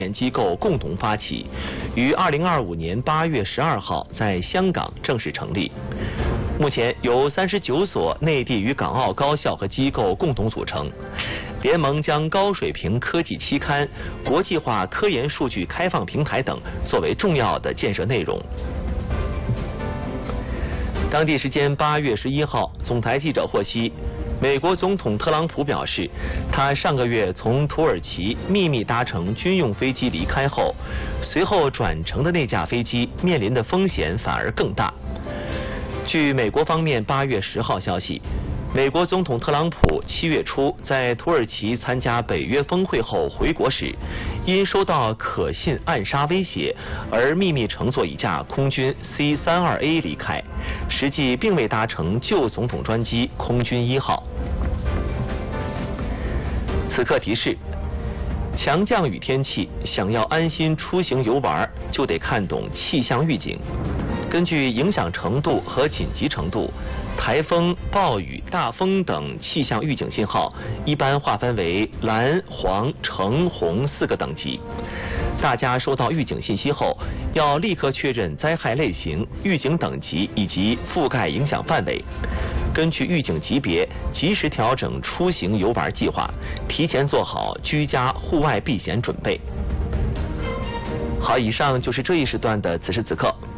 机构共同发起，于2025年8月12号在香港正式成立。目前由39所内地与港澳高校和机构共同组成，联盟将高水平科技期刊、国际化科研数据开放平台等作为重要的建设内容。当地时间8月11号，总台记者获悉，美国总统特朗普表示，他上个月从土耳其秘密搭乘军用飞机离开后，随后转乘的那架飞机面临的风险反而更大。据美国方面8月10号消息，美国总统特朗普7月初在土耳其参加北约峰会后回国时，因收到可信暗杀威胁而秘密乘坐一架空军 C-32A 离开，实际并未搭乘旧总统专机空军1号。此刻提示：强降雨天气，想要安心出行游玩，就得看懂气象预警。根据影响程度和紧急程度，台风、暴雨、大风等气象预警信号一般划分为蓝、黄、橙、红4个等级。大家收到预警信息后，要立刻确认灾害类型、预警等级以及覆盖影响范围，根据预警级别及时调整出行游玩计划，提前做好居家户外避险准备。好，以上就是这一时段的此时此刻。